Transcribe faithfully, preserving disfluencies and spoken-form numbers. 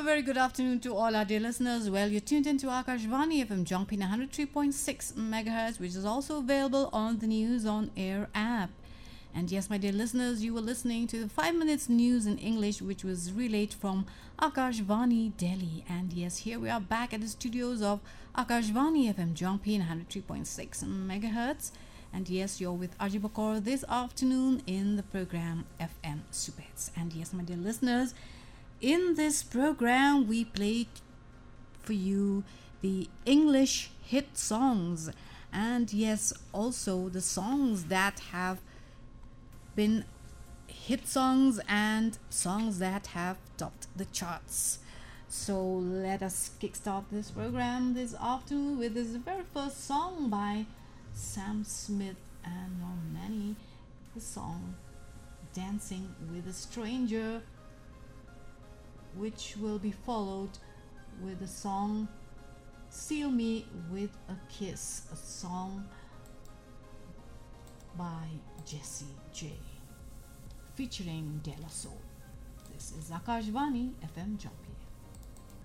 A very good afternoon to all our dear listeners. Well, you're tuned into Akashvani F M Jongpin one hundred three point six megahertz, which is also available on the News on Air app. And yes, my dear listeners, you were listening to the five minutes news in English, which was relayed from Akashvani Delhi. And yes, here we are back at the studios of Akashvani F M Jongpin one hundred three point six megahertz. And yes, you're with Ajay Bakor this afternoon in the program F M Super Hits. And yes, my dear listeners, in this program, we played for you the English hit songs, and yes, also the songs that have been hit songs and songs that have topped the charts. So let us kickstart this program this afternoon with this very first song by Sam Smith and Normani, the song Dancing with a Stranger, which will be followed with the song Seal Me With a Kiss, a song by Jessie J, featuring De La Soul. This is Akashvani F M Jongpin.